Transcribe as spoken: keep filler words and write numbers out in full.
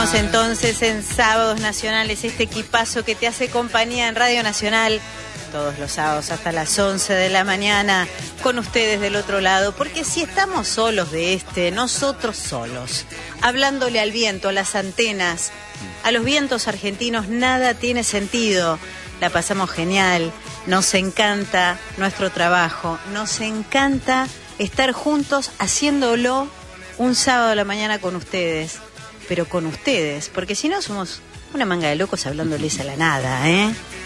Entonces en Sábados Nacionales, este equipazo que te hace compañía en Radio Nacional todos los sábados hasta las once de la mañana, con ustedes del otro lado, porque si estamos solos de este, nosotros solos, hablándole al viento, a las antenas, a los vientos argentinos, nada tiene sentido. La pasamos genial, nos encanta nuestro trabajo, nos encanta estar juntos haciéndolo un sábado a la mañana con ustedes. Pero con ustedes, porque si no somos una manga de locos hablándoles a la nada, ¿eh?